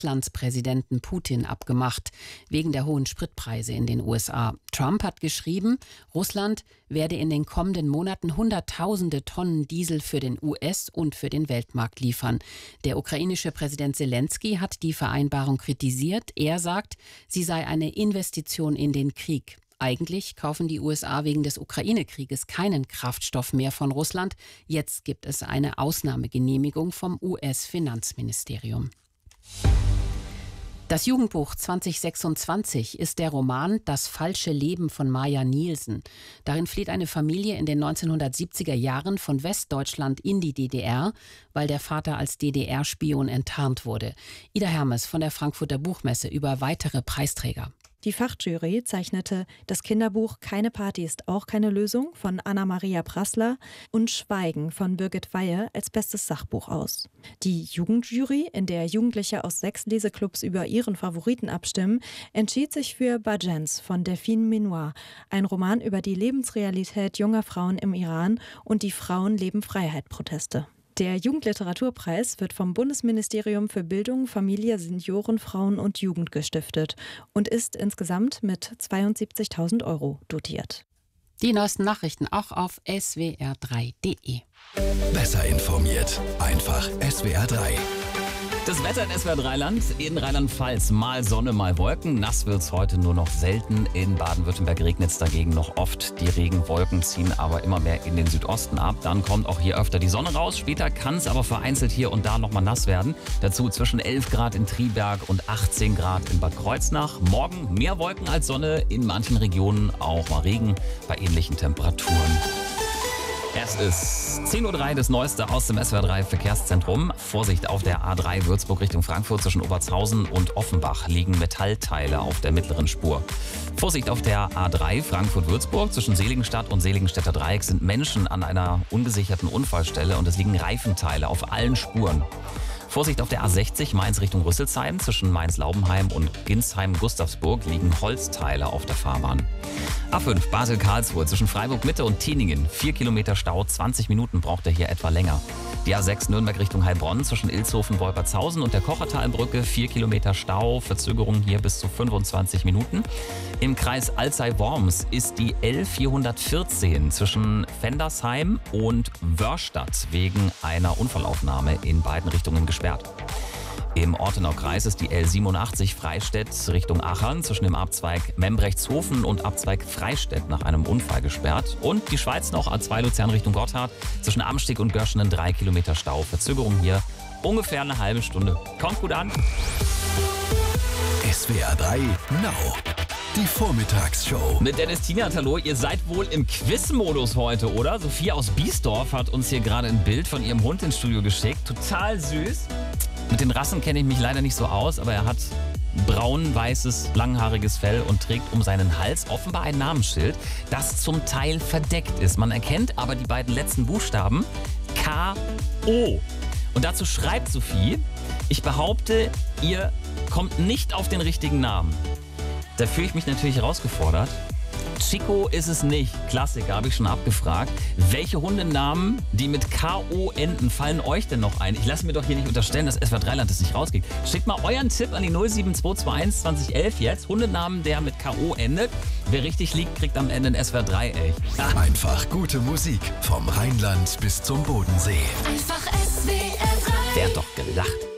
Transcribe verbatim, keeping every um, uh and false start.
Russlands Präsidenten Putin abgemacht, wegen der hohen Spritpreise in den U S A. Trump hat geschrieben, Russland werde in den kommenden Monaten Hunderttausende Tonnen Diesel für den U S- und für den Weltmarkt liefern. Der ukrainische Präsident Selenskyj hat die Vereinbarung kritisiert. Er sagt, sie sei eine Investition in den Krieg. Eigentlich kaufen die U S A wegen des Ukraine-Krieges keinen Kraftstoff mehr von Russland. Jetzt gibt es eine Ausnahmegenehmigung vom U S-Finanzministerium. Das Jugendbuch zwanzig sechsundzwanzig ist der Roman Das falsche Leben von Maja Nielsen. Darin flieht eine Familie in den neunzehnhundertsiebziger Jahren von Westdeutschland in die D D R, weil der Vater als D D R-Spion enttarnt wurde. Ida Hermes von der Frankfurter Buchmesse über weitere Preisträger. Die Fachjury zeichnete das Kinderbuch Keine Party ist auch keine Lösung von Anna-Maria Prassler und Schweigen von Birgit Weihe als bestes Sachbuch aus. Die Jugendjury, in der Jugendliche aus sechs Leseclubs über ihren Favoriten abstimmen, entschied sich für Bajens von Delphine Menoir, ein Roman über die Lebensrealität junger Frauen im Iran und die Frauen-Leben-Freiheit-Proteste. Der Jugendliteraturpreis wird vom Bundesministerium für Bildung, Familie, Senioren, Frauen und Jugend gestiftet und ist insgesamt mit zweiundsiebzigtausend Euro dotiert. Die neuesten Nachrichten auch auf S W R drei punkt de. Besser informiert, einfach S W R drei. Das Wetter in S W R drei Land, in Rheinland-Pfalz mal Sonne, mal Wolken. Nass wird es heute nur noch selten. In Baden-Württemberg regnet es dagegen noch oft. Die Regenwolken ziehen aber immer mehr in den Südosten ab. Dann kommt auch hier öfter die Sonne raus. Später kann es aber vereinzelt hier und da nochmal nass werden. Dazu zwischen elf Grad in Triberg und achtzehn Grad in Bad Kreuznach. Morgen mehr Wolken als Sonne, in manchen Regionen auch mal Regen bei ähnlichen Temperaturen. Es ist zehn Uhr drei, das Neueste aus dem S W R drei Verkehrszentrum. Vorsicht auf der A drei Würzburg Richtung Frankfurt zwischen Obertshausen und Offenbach liegen Metallteile auf der mittleren Spur. Vorsicht auf der A drei Frankfurt-Würzburg zwischen Seligenstadt und Seligenstädter Dreieck sind Menschen an einer ungesicherten Unfallstelle und es liegen Reifenteile auf allen Spuren. Vorsicht auf der A sechzig Mainz Richtung Rüsselsheim. Zwischen Mainz-Laubenheim und Ginsheim-Gustavsburg liegen Holzteile auf der Fahrbahn. A fünf Basel-Karlsruhe zwischen Freiburg-Mitte und Tiningen. Vier Kilometer Stau, zwanzig Minuten braucht er hier etwa länger. Die A sechs Nürnberg Richtung Heilbronn zwischen Ilshofen-Wolpertshausen und der Kochertalbrücke. Vier Kilometer Stau, Verzögerung hier bis zu fünfundzwanzig Minuten. Im Kreis Alzey-Worms ist die L vierhundertvierzehn zwischen Fendersheim und Wörstadt wegen einer Unfallaufnahme in beiden Richtungen gesperrt. Im Ortenaukreis ist die L siebenundachtzig Freistädt Richtung Aachen zwischen dem Abzweig Membrechtshofen und Abzweig Freistädt nach einem Unfall gesperrt. Und die Schweiz noch A zwei Luzern Richtung Gotthard zwischen Amstieg und Görschenen drei Kilometer Stau. Verzögerung hier ungefähr eine halbe Stunde. Kommt gut an. S W R drei Now. Die Vormittagsshow. Mit Dennis Tienert, hallo. Ihr seid wohl im Quiz-Modus heute, oder? Sophia aus Biesdorf hat uns hier gerade ein Bild von ihrem Hund ins Studio geschickt. Total süß. Mit den Rassen kenne ich mich leider nicht so aus, aber er hat braun-weißes, langhaariges Fell und trägt um seinen Hals offenbar ein Namensschild, das zum Teil verdeckt ist. Man erkennt aber die beiden letzten Buchstaben K O. Und dazu schreibt Sophie, ich behaupte, ihr kommt nicht auf den richtigen Namen. Da fühle ich mich natürlich herausgefordert. Chico ist es nicht. Klassiker, habe ich schon abgefragt. Welche Hundenamen, die mit K O enden, fallen euch denn noch ein? Ich lasse mir doch hier nicht unterstellen, dass S W R drei Land das nicht rauskriegt. Schickt mal euren Tipp an die null sieben zwei zwei eins zwanzig elf jetzt. Hundenamen, der mit K O endet. Wer richtig liegt, kriegt am Ende ein S W R drei echt. Ah. Einfach gute Musik vom Rheinland bis zum Bodensee. Einfach S W R drei. Wer hat doch gelacht.